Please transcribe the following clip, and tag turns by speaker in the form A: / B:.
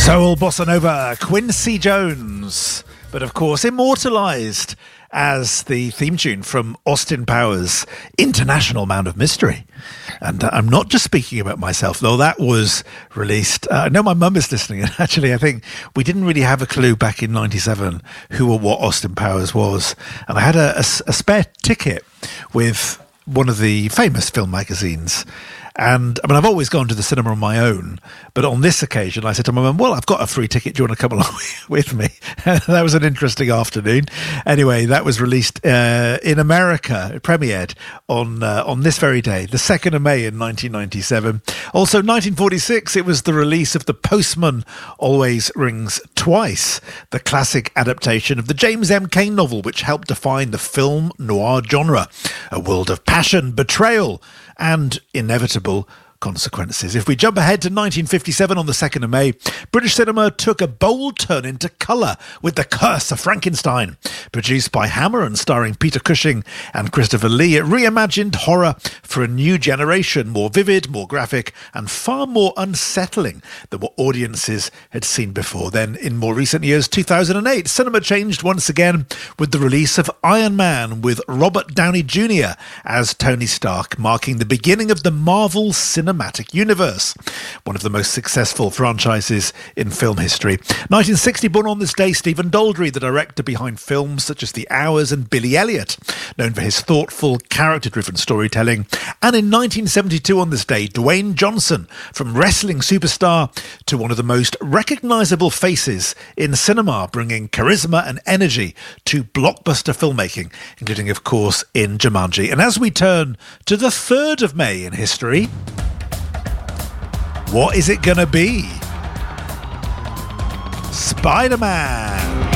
A: Soul bossa nova, Quincy Jones, but of course immortalised as the theme tune from Austin Powers' International Mound of Mystery. And I'm not just speaking about myself, though that was released. I know my mum is listening, and actually I think we didn't really have a clue back in 97 who or what Austin Powers was. And I had a spare ticket with one of the famous film magazines. And I mean, I've always gone to the cinema on my own, but on this occasion, I said to my mum, well, I've got a free ticket. Do you want to come along with me? That was an interesting afternoon. Anyway, that was released in America. It premiered on this very day, the 2nd of May in 1997. Also, 1946, it was the release of The Postman Always Rings Twice, the classic adaptation of the James M. Cain novel, which helped define the film noir genre, a world of passion, betrayal, and inevitable consequences. If we jump ahead to 1957 on the 2nd of May, British cinema took a bold turn into colour with The Curse of Frankenstein. Produced by Hammer and starring Peter Cushing and Christopher Lee, it reimagined horror for a new generation, more vivid, more graphic, and far more unsettling than what audiences had seen before. Then, in more recent years, 2008, cinema changed once again with the release of Iron Man with Robert Downey Jr. as Tony Stark, marking the beginning of the Marvel Cinematic Universe, one of the most successful franchises in film history. 1960, born on this day, Stephen Daldry, the director behind films such as The Hours and Billy Elliot, known for his thoughtful, character-driven storytelling. And in 1972 on this day, Dwayne Johnson, from wrestling superstar to one of the most recognisable faces in cinema, bringing charisma and energy to blockbuster filmmaking, including, of course, in Jumanji. And as we turn to the 3rd of May in history, what is it going to be? Spider-Man.